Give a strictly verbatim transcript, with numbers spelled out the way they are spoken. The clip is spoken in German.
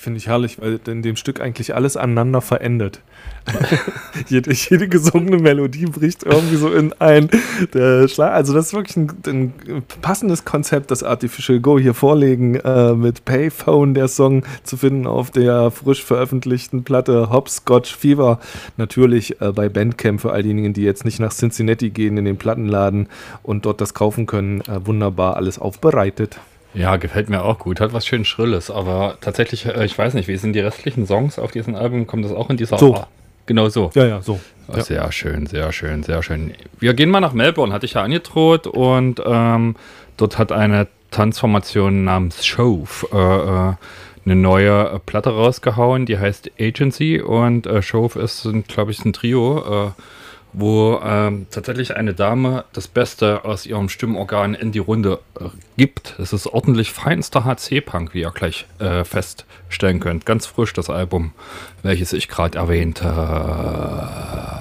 Finde ich herrlich, weil in dem Stück eigentlich alles aneinander verendet. jede, jede gesungene Melodie bricht irgendwie so in ein der Schlag. Also das ist wirklich ein, ein passendes Konzept, das Artificial Go hier vorlegen, äh, mit Payphone, der Song zu finden auf der frisch veröffentlichten Platte Hopscotch Fever. Natürlich äh, bei Bandcamp für all diejenigen, die jetzt nicht nach Cincinnati gehen in den Plattenladen und dort das kaufen können. Äh, wunderbar alles aufbereitet. Ja, gefällt mir auch gut. Hat was schön Schrilles, aber tatsächlich, äh, ich weiß nicht, wie sind die restlichen Songs auf diesem Album? Kommt das auch in dieser... So. Ah, genau so. Ja, ja, so. Oh, Ja. sehr schön, sehr schön, sehr schön. Wir gehen mal nach Melbourne, hatte ich ja angedroht, und ähm, dort hat eine Tanzformation namens Shove äh, äh, eine neue äh, Platte rausgehauen, die heißt Agency, und äh, Shove ist, glaube ich, ein Trio, äh, wo ähm, tatsächlich eine Dame das Beste aus ihrem Stimmorgan in die Runde äh, gibt. Es ist ordentlich feinster H C-Punk, wie ihr gleich äh, feststellen könnt. Ganz frisch das Album, welches ich gerade erwähnte.